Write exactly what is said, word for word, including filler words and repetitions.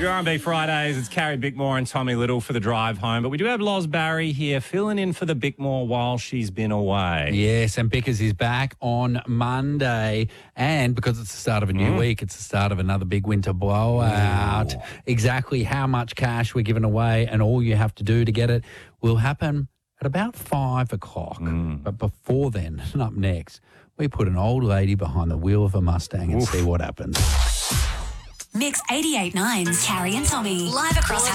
your R and B Fridays. It's Carrie Bickmore and Tommy Little for the drive home. But we do have Loz Barry here filling in for the Bickmore while she's been away. Yes, and Bickers is back on Monday. And because it's the start of a new mm. week, it's the start of another big winter blowout. Ooh. Exactly how much cash we're giving away and all you have to do to get it will happen at about five o'clock. Mm. But before then, and up next, we put an old lady behind the wheel of a Mustang and Oof. see what happens. Mix eighty-eight point nine's Carrie and Tommy live across